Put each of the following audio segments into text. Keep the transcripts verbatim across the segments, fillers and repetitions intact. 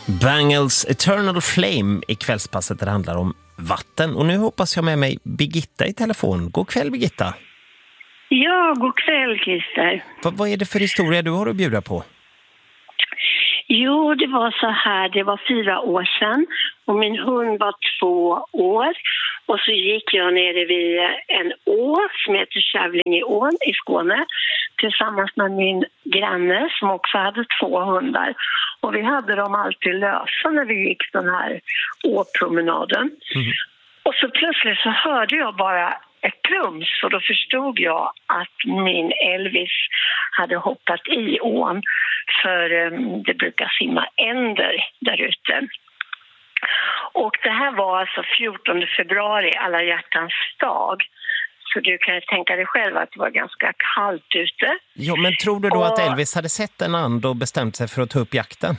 Bangles Eternal Flame i kvällspasset där det handlar om vatten. Och nu hoppas jag med mig Birgitta i telefon. God kväll Birgitta. Ja, god kväll Christer. Va, vad är det för historia du har att bjuda på? Jo, det var så här, det var fyra år sedan och min hund var två år. Och så gick jag nere vid en å som heter Kävlingeån i Skåne tillsammans med min granne som också hade två hundar. Och vi hade dem alltid lösa när vi gick den här åpromenaden. Mm. Och så plötsligt så hörde jag bara ett plums och då förstod jag att min Elvis hade hoppat i ån, för um, det brukar simma änder där ute. Och det här var alltså fjortonde februari, alla hjärtans dag. Så du kan tänka dig själv att det var ganska kallt ute. Ja, men tror du då och... att Elvis hade sett en and och bestämt sig för att ta upp jakten?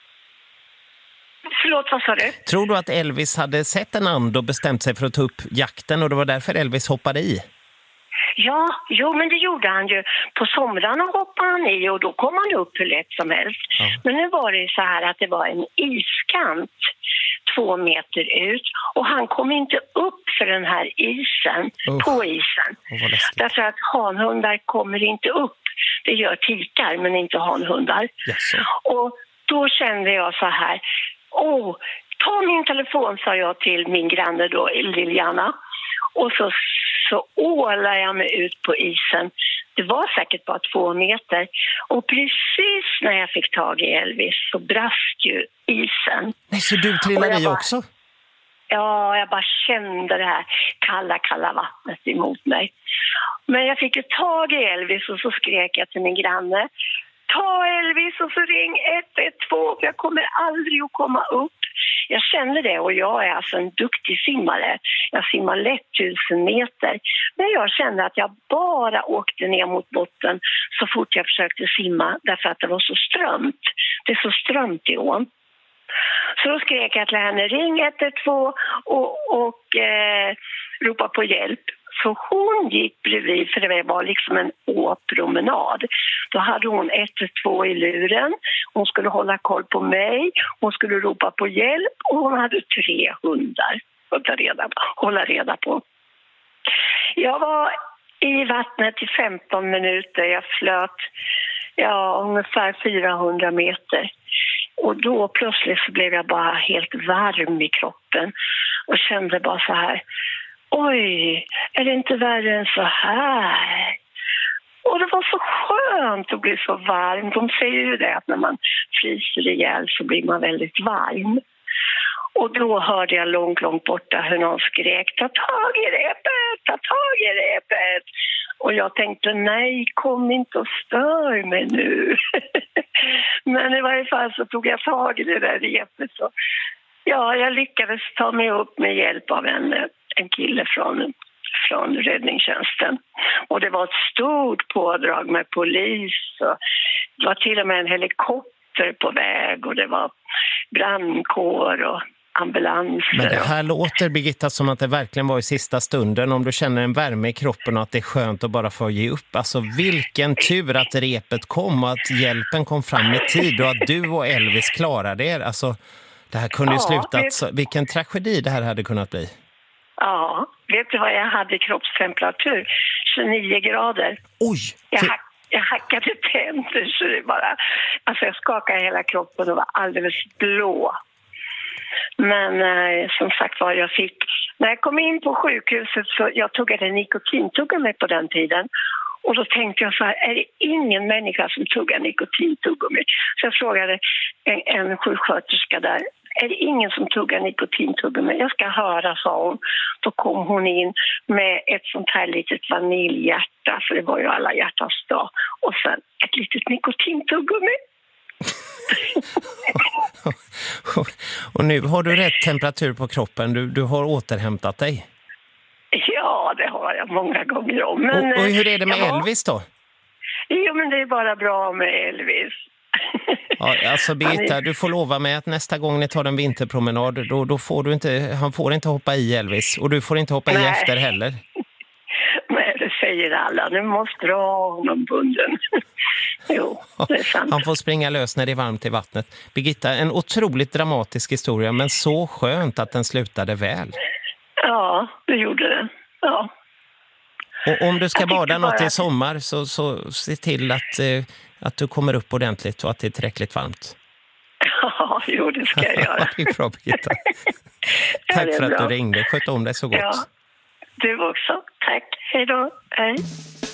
Förlåt, vad sa du? Tror du att Elvis hade sett en and och bestämt sig för att ta upp jakten och det var därför Elvis hoppade i? Ja, jo men det gjorde han ju. På somrarna hoppade han i och då kom han upp hur lätt som helst. Ja. Men nu var det så här att det var en iskant två meter ut och han kom inte upp för den här isen, uh. på isen. Oh, därför att hanhundar kommer inte upp. Det gör tikar men inte hanhundar. Yes. Och då kände jag så här, åh, ta min telefon, sa jag till min granne då, Liliana. Och så, så ålade jag mig ut på isen. Det var säkert bara två meter. Och precis när jag fick tag i Elvis så brast ju isen. Nej, så du trillade i också? Ja, jag bara kände det här kalla, kalla vattnet emot mig. Men jag fick ju tag i Elvis och så skrek jag till min granne. Ta Elvis och så ring ett ett två, för jag kommer aldrig att komma upp. Jag kände det och jag är alltså en duktig simmare. Jag simmar lätt tusen meter. Men jag kände att jag bara åkte ner mot botten så fort jag försökte simma. Därför att det var så strömt. Det är så strömt i ån. Så då skrek jag till henne, ring ett ett två och, och eh, ropa på hjälp. Så hon gick bredvid, för det var liksom en åpromenad. Då hade hon ett ett två i luren. Hon skulle hålla koll på mig. Hon skulle ropa på hjälp. Och hon hade tre hundar att ta reda på, hålla reda på. Jag var i vattnet i femton minuter. Jag flöt ja, ungefär fyrahundra meter. Och då plötsligt så blev jag bara helt varm i kroppen. Och kände bara så här... Oj, är det inte värre än så här? Och det var så skönt att bli så varm. De säger ju det att när man fryser ihjäl så blir man väldigt varm. Och då hörde jag långt, långt borta hur någon skrek, ta tag i repet, ta tag i repet. Och jag tänkte, nej, kom inte och stör mig nu. Men i varje fall så tog jag tag i det där repet. Så ja, jag lyckades ta mig upp med hjälp av en... en kille från, från räddningstjänsten. Och det var ett stort pådrag med polis. Och det var till och med en helikopter på väg. Och det var brandkår och ambulanser. Men det här låter, Birgitta, som att det verkligen var i sista stunden. Om du känner en värme i kroppen och att det är skönt att bara få ge upp. Alltså vilken tur att repet kom och att hjälpen kom fram i tid. Och att du och Elvis klarade er. Alltså det här kunde ju ja, sluta. Det... Så, vilken tragedi det här hade kunnat bli. Ja, vet du vad jag hade i kroppstemperatur? tjugonio grader. Oj! Jag, hack, jag hackade tänder så det bara... Alltså jag skakade hela kroppen och var alldeles blå. Men eh, som sagt var, jag fick... När jag kom in på sjukhuset så jag tog en nikotintuggummi på den tiden. Och då tänkte jag så här, är det ingen människa som tuggar nikotintuggummi? Så jag frågade en, en sjuksköterska där. Är det ingen som tuggar nikotintuggummi? Jag ska höra, sa hon. Då kom hon in med ett sånt här litet vaniljhjärta, för det var ju alla hjärtans dag. Och sen ett litet nikotintuggummi. Och nu har du rätt temperatur på kroppen. Du, du har återhämtat dig. Ja, det har jag många gånger om. Men, och, och hur är det med ja, Elvis då? Jo, men det är bara bra med Elvis. Ja, alltså Birgitta, du får lova mig att nästa gång ni tar en vinterpromenad då, då får du inte, han får inte hoppa i Elvis och du får inte hoppa Nej. i efter heller. Nej, det säger alla. Nu måste du ha honom bunden. Jo, det är sant. Han får springa lös när det är varmt i vattnet. Birgitta, en otroligt dramatisk historia, men så skönt att den slutade väl. Ja, det gjorde den. Ja. Och om du ska Jag tyckte bada något bara- i sommar så, så se till att, eh, att du kommer upp ordentligt och att det är tillräckligt varmt. Ja, jo, det ska jag göra. Det är bra, Birgitta. Ja, Tack det är för att bra. du ringde. Sköt om dig så gott. Ja, du också. Tack. Hej då. Hej.